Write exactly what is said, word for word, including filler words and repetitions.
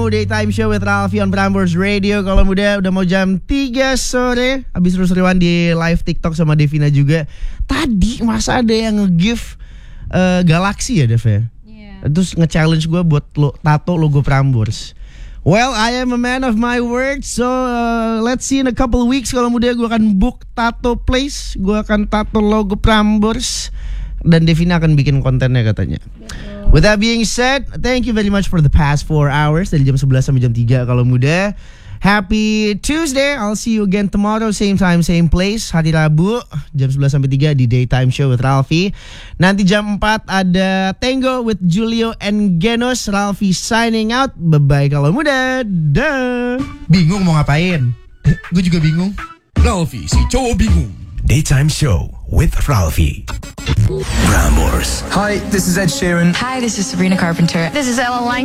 kamu, Daytime Show with Ralfi on Prambors Radio. Kalau muda udah mau jam tiga sore. Habis seru-seruan di live TikTok sama Devina juga. Tadi masa ada yang nge-give uh, Galaxy ya Dev ya? Yeah. Terus nge-challenge gue buat lo, tato logo Prambors. Well, I am a man of my word. So uh, let's see in a couple of weeks. Kalau muda gue akan book tato place. Gue akan tato logo Prambors. Dan Devina akan bikin kontennya katanya. With that being said, thank you very much for the past four hours dari jam sebelas sampai jam tiga kalau muda. Happy Tuesday. I'll see you again tomorrow, same time, same place. Hari Rabu jam sebelas sampai tiga di Daytime Show with Ralfi. Nanti jam empat ada Tango with Julio and Genos. Ralfi signing out. Bye-bye kalau muda. Dah. Bingung mau ngapain? Gue juga bingung. Ralfi si cowok bingung. Daytime Show with Ralfi. Prambors. Hi, this is Ed Sheeran. Hi, this is Sabrina Carpenter. This is Ella Lang.